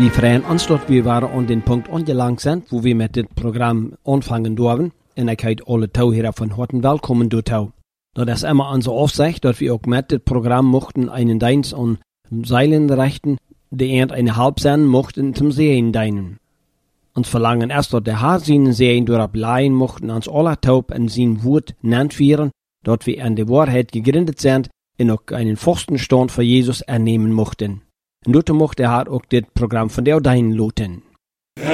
Wir freuen uns, dass wir an den Punkt angelangt sind, wo wir mit dem Programm anfangen dürfen. Und ich heiße alle Zuhörer von Horten willkommen dorthin. Das ist immer unsere Aufsicht, dass wir auch mit dem Programm mochten einen Dienst an Seilen richten, die eine halb sein mochten zum Sehen dienen. Uns verlangen erst, dass der Herr seinen Sehen durchbleiben mochten, uns alle taub in sein Wort nennt werden, dass wir an der Wahrheit gegründet sind und auch einen Pfostenstand für Jesus ernehmen mochten. Und dort mochte der Herr auch das Programm von der Deinen loten.